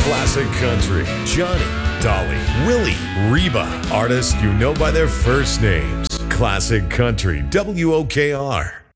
Classic Country, Johnny, Dolly, Willie, Reba. Artists you know by their first names. Classic Country, WOKR.